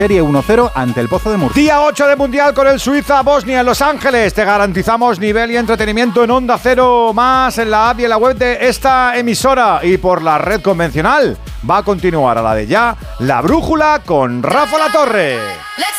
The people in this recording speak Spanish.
Serie 1-0 ante el Pozo de Murcia. Día 8 de Mundial con el Suiza-Bosnia en Los Ángeles. Te garantizamos nivel y entretenimiento en Onda Cero más en la app y en la web de esta emisora. Y por la red convencional va a continuar a la de ya, La Brújula con Rafa La Torre.